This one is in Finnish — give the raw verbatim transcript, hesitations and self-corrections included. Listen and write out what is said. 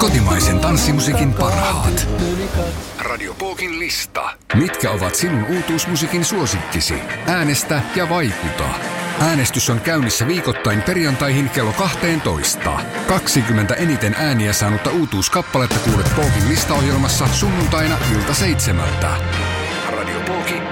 Kotimaisen tanssimusiikin parhaat. Radio Pookin lista. Mitkä ovat sinun uutuusmusiikin suosikkisi? Äänestä ja vaikuta. Äänestys on käynnissä viikoittain perjantaihin kello kaksitoista. kaksikymmentä eniten ääniä saanutta uutuuskappaletta kuulet Pookin listaohjelmassa sunnuntaina ilta seitsemältä. Radio Pooki